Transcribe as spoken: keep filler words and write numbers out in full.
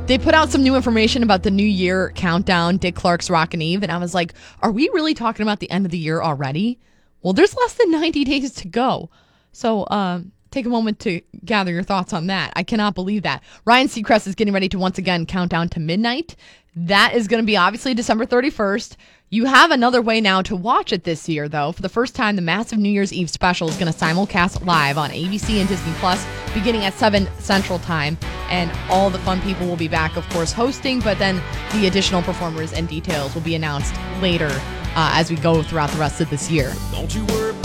They put out some new information about the New Year countdown, Dick Clark's Rockin' Eve, and I was like, are we really talking about the end of the year already? Well, there's less than ninety days to go. So um, take a moment to gather your thoughts on that. I cannot believe that. Ryan Seacrest is getting ready to once again count down to midnight. That is going to be obviously December thirty-first. You have another way now to watch it this year, though. For the first time, the massive New Year's Eve special is going to simulcast live on A B C and Disney Plus, beginning at seven Central Time. And all the fun people will be back, of course, hosting, but then the additional performers and details will be announced later uh, as we go throughout the rest of this year. Don't you worry.